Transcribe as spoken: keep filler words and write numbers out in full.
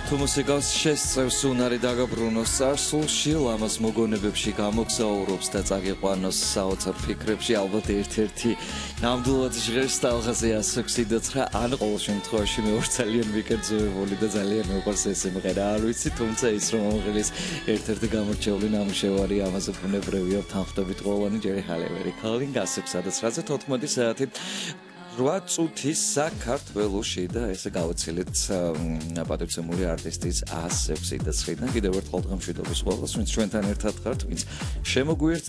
თუ მუსიკას შესწევს უნარი დაგაბრუნოს წარსულში, ლამაზ მოგონებებში გამოგზაურობს და წაგიყვანოს საოცარ ფიქრებში, ალბათ ერთ-ერთი ნამდვილად ჟღერს ტალღაზე ასექ სიდაცხრა, ან ყოველ შემთხვევაში მე ვარ ძალიან ვიკერძოებული და ძალიან მეყვარს ეს სიმღერა. არ ვიცი, თუმცა ის რომ მომღერლის ერთ-ერთი გამორჩეული ნამუშევარი ამაზე ბუნებრივია, თანხმდებით ყოველანი ჯერი ჰალევერი ქალინ გასექ სადაცრაზე თოთხმეტი საათი რვა წუთის საქართველოში და ესე გავაცილეთ პატივცემული არტისტის ასექ სიდაცხრიდან კიდევ ერთხელ დღემშვიდობის ყველას, ვინც ჩვენთან ერთად ხართ, ვინც შემოგვიერთთ